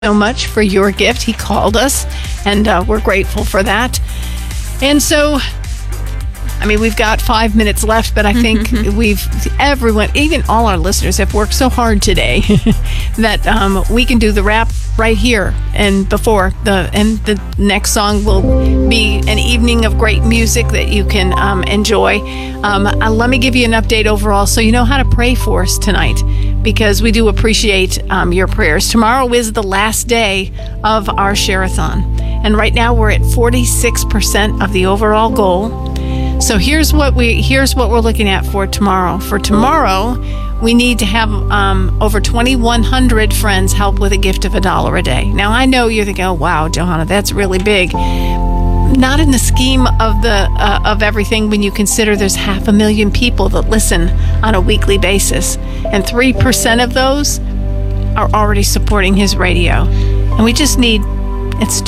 so much for your gift. He called us, and we're grateful for that. And so, I mean, we've got 5 minutes left, but I think everyone, even all our listeners, have worked so hard today that we can do the wrap right here. And before the next song will be an evening of great music that you can enjoy. Let me give you an update overall so you know how to pray for us tonight, because we do appreciate your prayers. Tomorrow is the last day of our Share-a-thon, and right now we're at 46% of the overall goal. So here's what we're looking at for tomorrow. For tomorrow, we need to have over 2,100 friends help with a gift of $1 a day. Now, I know you're thinking, "Oh, wow, Johanna, that's really big." Not in the scheme of everything when you consider there's 500,000 people that listen on a weekly basis, and 3% of those are already supporting his radio. And we just need, it's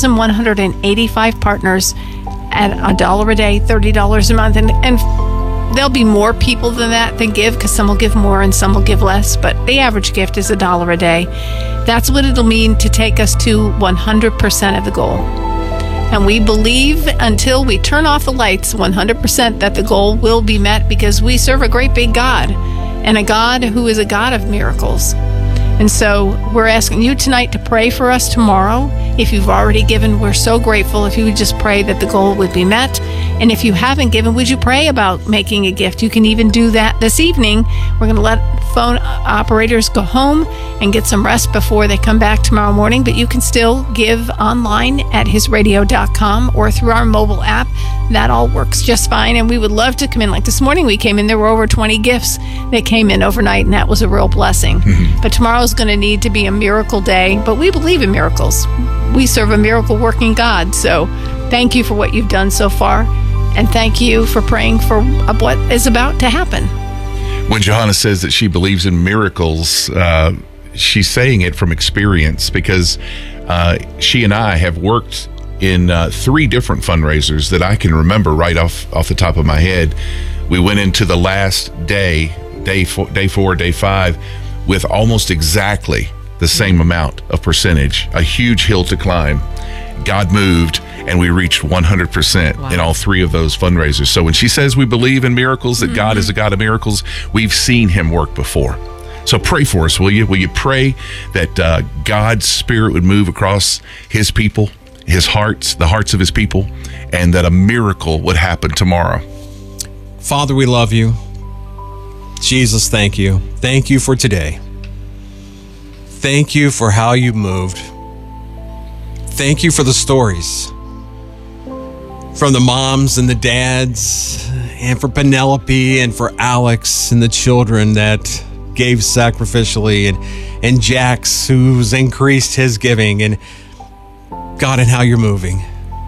2,185 partners at $1 a day, $30 a month, and there'll be more people than that give, because some will give more and some will give less, but the average gift is $1 a day. That's what it'll mean to take us to 100% of the goal. And we believe until we turn off the lights 100% that the goal will be met, because we serve a great big God, and a God who is a God of miracles. And so we're asking you tonight to pray for us tomorrow. If you've already given, we're so grateful if you would just pray that the goal would be met. And if you haven't given, would you pray about making a gift? You can even do that this evening. We're going to let phone operators go home and get some rest before they come back tomorrow morning. But you can still give online at hisradio.com or through our mobile app. That all works just fine. And we would love to come in. Like this morning we came in, there were over 20 gifts that came in overnight, and that was a real blessing. But tomorrow's going to need to be a miracle day. But we believe in miracles. We serve a miracle working God. So thank you for what you've done so far. And thank you for praying for what is about to happen. When Johanna says that she believes in miracles, she's saying it from experience, because she and I have worked in 3 different fundraisers that I can remember right off the top of my head. We went into the last day 4, day 5, with almost exactly the same amount of percentage, a huge hill to climb. God moved, and we reached 100% in all 3 of those fundraisers. So when she says we believe in miracles, that God is a God of miracles, we've seen him work before. So pray for us, will you? Will you pray that God's Spirit would move across his people, his hearts, the hearts of his people, and that a miracle would happen tomorrow? Father, we love you. Jesus, thank you. Thank you for today. Thank you for how you moved. Thank you for the stories from the moms and the dads, and for Penelope and for Alex and the children that gave sacrificially, and Jax, who's increased his giving, and God, and how you're moving.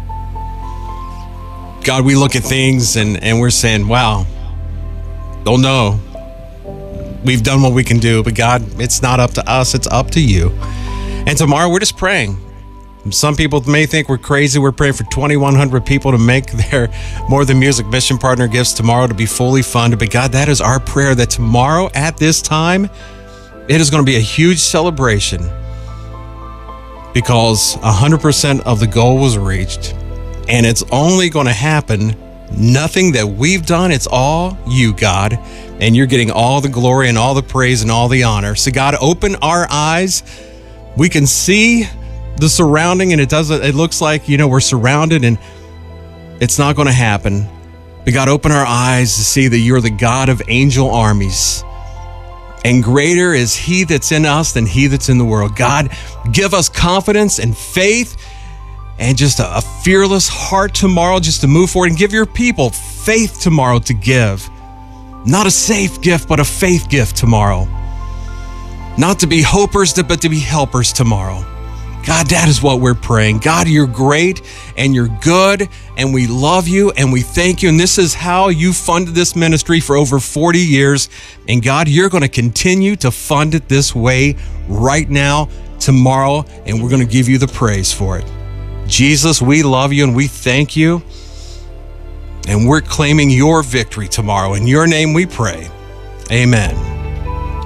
God, we look at things and we're saying, wow, oh no, we've done what we can do, but God, it's not up to us, it's up to you. And tomorrow we're just praying. Some people may think we're crazy. We're praying for 2,100 people to make their More Than Music Mission Partner gifts tomorrow to be fully funded. But God, that is our prayer, that tomorrow at this time, it is going to be a huge celebration, because 100% of the goal was reached. And it's only going to happen, nothing that we've done. It's all you, God. And you're getting all the glory and all the praise and all the honor. So God, open our eyes. We can see the surrounding, and it looks like, we're surrounded and it's not going to happen. But God, open our eyes to see that you're the God of angel armies, and greater is he that's in us than he that's in the world. God, give us confidence and faith, and just a fearless heart tomorrow, just to move forward, and give your people faith tomorrow to give. Not a safe gift, but a faith gift tomorrow. Not to be hopers, but to be helpers tomorrow. God, that is what we're praying. God, you're great and you're good, and we love you and we thank you. And this is how you funded this ministry for over 40 years. And God, you're going to continue to fund it this way right now, tomorrow, and we're going to give you the praise for it. Jesus, we love you and we thank you. And we're claiming your victory tomorrow. In your name we pray. Amen.